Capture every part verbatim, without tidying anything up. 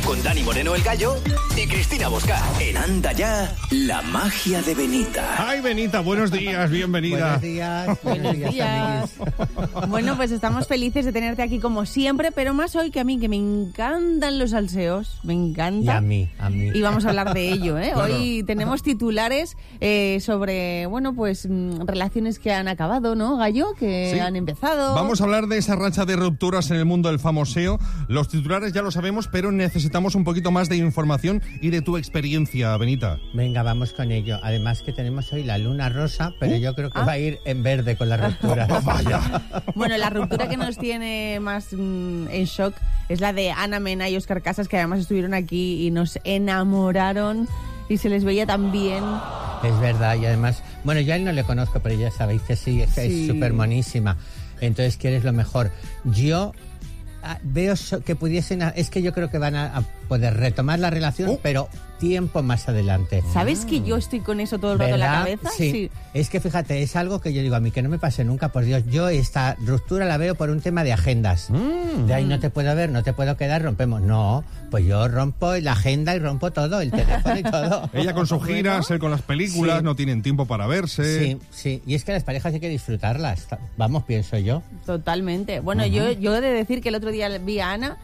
con Dani Moreno el Gallo y Cristina Bosca. En Anda Ya, la magia de Benita. Ay, Benita, buenos días, bienvenida. Buenos días, buenos días. Bueno, pues estamos felices de tenerte aquí como siempre, pero más hoy que a mí, que me encantan los salseos, me encanta. Y a mí, a mí. Y vamos a hablar de ello, ¿eh? Claro. Hoy tenemos titulares eh, sobre, bueno, pues mm, relaciones que han acabado, ¿no, Gallo? Que Sí. han empezado. Vamos a hablar de esa racha de rupturas en el mundo del famoseo. Los titulares ya lo sabemos, pero necesitamos un poquito más de información y de tu experiencia, Benita. Venga, vamos con ello. Además que tenemos hoy la luna rosa, pero Uh, yo creo que ah. va a ir en verde con la ruptura. Vaya. Bueno, la ruptura que nos tiene más mm, en shock es la de Ana Mena y Óscar Casas, que además estuvieron aquí y nos enamoraron y se les veía tan bien. Es verdad, y además, bueno, yo a él no le conozco, pero ya sabéis que sí, es Sí. súper monísima. Entonces, ¿quieres lo mejor? Yo ah, veo so- que pudiesen, a- es que yo creo que van a, a poder retomar la relación, Oh. pero tiempo más adelante. ¿Sabes que yo estoy con eso todo el rato en la ¿Verdad? cabeza? Sí. Es que fíjate, es algo que yo digo, a mí que no me pase nunca, por Dios. Yo esta ruptura la veo por un tema de agendas. Mm. De ahí no te puedo ver, no te puedo quedar, rompemos. No, pues yo rompo la agenda y rompo todo, el teléfono y todo. Ella con sus giras, él con las películas, Sí. no tienen tiempo para verse. Sí, sí. Y es que las parejas hay que disfrutarlas. Vamos, pienso yo. Totalmente. Bueno, yo, yo he de decir que el otro día vi a Ana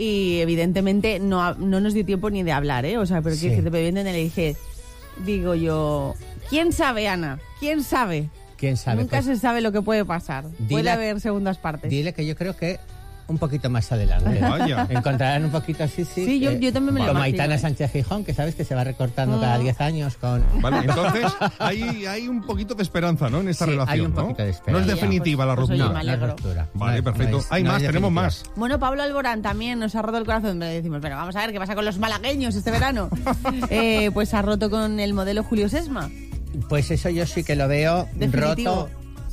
y evidentemente no, ha- no nos dio tiempo ni de hablar, ¿eh? O sea, pero Sí. que, que te le dije, digo yo, ¿quién sabe, Ana? ¿Quién sabe? ¿Quién sabe? Nunca Pues, se sabe lo que puede pasar. Dile Puede a- haber segundas partes. dile que yo creo que un poquito más adelante. Vaya. Encontrarán un poquito así, sí. Sí, yo- eh, yo también me lo Como imagino, Aitana ¿eh? Sánchez Gijón, que sabes que se va recortando cada diez años con... Vale, entonces hay, hay un poquito de esperanza, ¿no? En esta Sí, relación, hay un ¿no? poquito de No es esperanza. definitiva la Pues- pues oye, ruptura. me No, alegro. no es ruptura. Vale, No es- perfecto. no es- hay no más, es tenemos definitiva. más. Bueno, Pablo Alborán también nos ha roto el corazón. Le decimos, pero vamos a ver qué pasa con los malagueños este verano. Eh, pues ha roto con el modelo Julio Sesma. Pues eso yo sí que lo veo Definitivo. roto,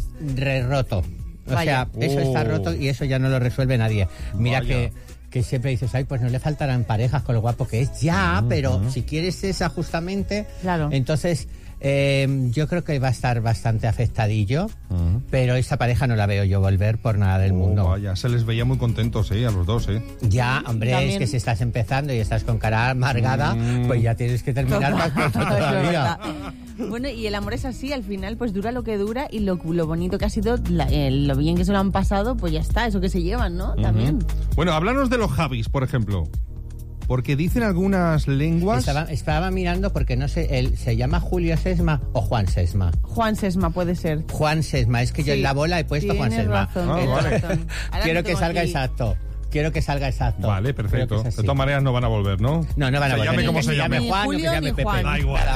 re roto. O Vaya. sea, eso está Oh. roto y eso ya no lo resuelve nadie. Mira Vaya. que, que siempre dices, ay, pues no le faltarán parejas con lo guapo que es. Ya, pero si quieres esa justamente, Claro. entonces eh, yo creo que va a estar bastante afectadillo, pero esta pareja no la veo yo volver por nada del Oh, mundo. vaya, se les veía muy contentos, ¿eh? A los dos, ¿eh? Ya, hombre, También. es que si estás empezando y estás con cara amargada, Mm. pues ya tienes que terminar más pronto Eso es todavía. verdad. Bueno, y el amor es así, al final pues dura lo que dura y lo, lo bonito que ha sido, la- eh, lo bien que se lo han pasado, pues ya está, eso que se llevan, ¿no? También. Bueno, háblanos de los Javis, por ejemplo. Porque dicen algunas lenguas... Estaba, estaba mirando porque no sé, él se llama Julio Sesma o Juan Sesma. Juan Sesma puede ser. Juan Sesma, es que yo Sí, en la bola he puesto Juan tienes Sesma. razón, Ah, tienes vale. razón. Ahora Quiero lo que tengo salga aquí. exacto. Quiero que salga exacto. Vale, Creo perfecto. que es De así. todas maneras no van a volver, ¿no? No, no van a Se volver. llame Ni como que se llame. Juan, Ni o que Julio se llame ni Pepe. Juan. Da igual.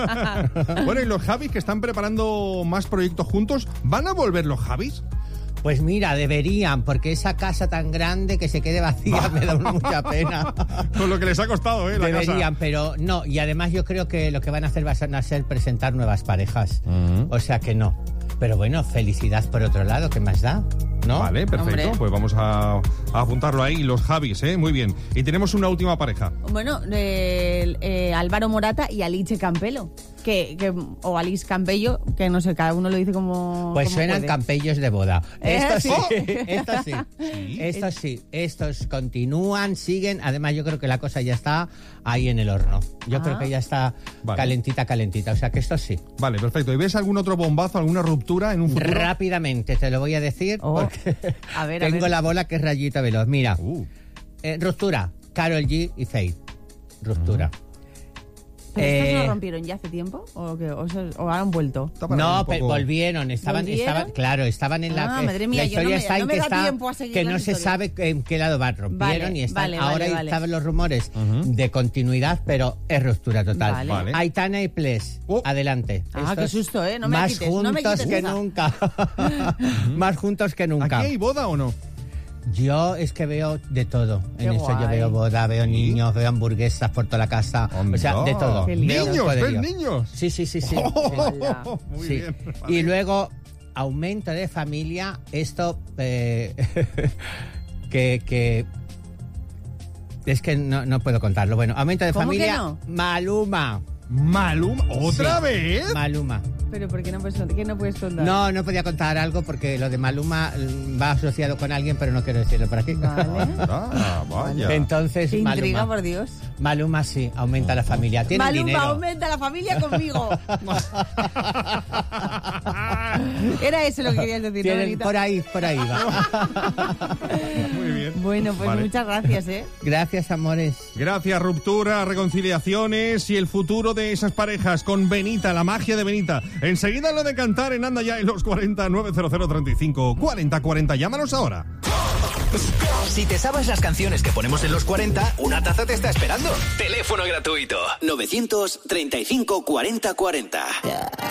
Nada. Bueno, y los Javis que están preparando más proyectos juntos, ¿van a volver los Javis? Pues mira, deberían, porque esa casa tan grande que se quede vacía me da mucha pena. Con lo que les ha costado, ¿eh? La Deberían, casa. pero no. Y además yo creo que lo que van a hacer va a ser presentar nuevas parejas. O sea que no. Pero bueno, felicidad por otro lado, ¿qué más da? ¿No? Vale, perfecto. Hombre. Pues vamos a, a apuntarlo ahí. Los Javis, ¿eh? Muy bien. Y tenemos una última pareja. Bueno, eh, eh, Álvaro Morata y Alice Campello. Que, que, o Alice Campello, que no sé, cada uno lo dice como. Pues como suenan puede. campellos de boda. Eh, Esto sí, sí. esto sí, esto sí, estos continúan, siguen. Además, yo creo que la cosa ya está ahí en el horno. Yo Ah. creo que ya está Vale. calentita, calentita. O sea que esto sí. Vale, perfecto. ¿Y ves algún otro bombazo, alguna ruptura en un futuro? Rápidamente te lo voy a decir Oh. porque A ver, a tengo ver. la bola que es rayita veloz. Mira, Uh, eh, ruptura, Karol G y Faith. Ruptura. ¿Pero estos Eh, no rompieron ya hace tiempo? ¿O, qué? ¿O, se- o han vuelto? está para No, un pe- poco- volvieron, estaban, ¿Volvieron? estaban, claro, estaban en la. Ah, eh, madre mía, la yo no historia me- está no en me que da está, tiempo a seguir que las no se historias. sabe en qué lado van, rompieron Vale, y están. vale, ahora vale, vale. estaban los rumores de continuidad, pero es ruptura total. Vale. Vale. Aitana y Ples, Oh. adelante. Ah, Estos qué susto, ¿eh? No me la más quites, no me juntos quites que esa. nunca. Más juntos que nunca. ¿Aquí hay boda o no? Yo es que veo de todo. Qué en eso yo guay. veo boda, veo niños, veo hamburguesas por toda la casa. O sea, de todo. Qué lindo. Veo un Niños, poderío. ¿ves niños? Sí, sí, sí, sí. Hola. Muy Sí. bien. Y luego, aumento de familia, esto eh, que, que es que no, no puedo contarlo. Bueno, aumento de ¿Cómo que familia, no? Maluma. Maluma, ¿otra Sí. vez? Maluma. Pero ¿por qué no puedes, qué no puedes contar? No, no podía contar algo porque lo de Maluma va asociado con alguien, pero no quiero decirlo por aquí. Vale. Ah, vaya. Entonces, Qué intriga, Maluma, por Dios. Maluma sí, aumenta la familia. Tiene Maluma dinero. aumenta la familia conmigo. Era eso lo que querías decir, ¿no, Tienen- Benito? por ahí, por ahí va. Muy bien. Bueno, pues Vale. muchas gracias, ¿eh? Gracias, amores. Gracias, ruptura, reconciliaciones y el futuro de esas parejas con Benita, la magia de Benita. Enseguida lo de cantar en Anda Ya en los cuarenta, nueve cero cero, treinta y cinco, cuarenta cuarenta. Llámanos ahora. Si te sabes las canciones que ponemos en los cuarenta, una taza te está esperando. Teléfono gratuito. novecientos treinta y cinco, cuarenta cuarenta.